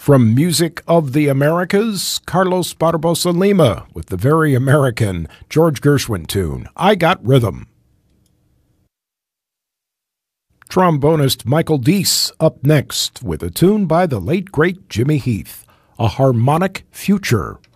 From Music of the Americas, Carlos Barbosa Lima with the very American George Gershwin tune, I Got Rhythm. Trombonist Michael Deese up next with a tune by the late great Jimmy Heath, A Harmonic Future.